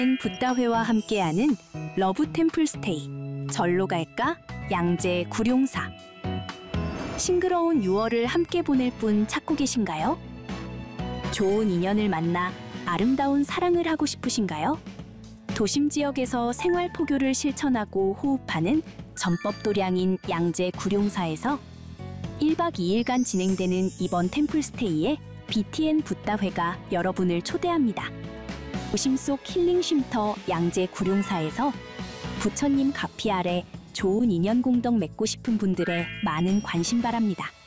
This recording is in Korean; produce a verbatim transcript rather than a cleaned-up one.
붓다회와 함께하는 러브 템플 스테이. 절로 갈까? 양재 구룡사. 싱그러운 유월을 함께 보낼 분 찾고 계신가요? 좋은 인연을 만나 아름다운 사랑을 하고 싶으신가요? 도심 지역에서 생활 포교를 실천하고 호흡하는 전법도량인 양재 구룡사에서 일 박 이 일간 진행되는 이번 템플스테이에 비티엔 붓다회가 여러분을 초대합니다. 도심 속 힐링 쉼터 양재 구룡사에서 부처님 가피 아래 좋은 인연 공덕 맺고 싶은 분들의 많은 관심 바랍니다.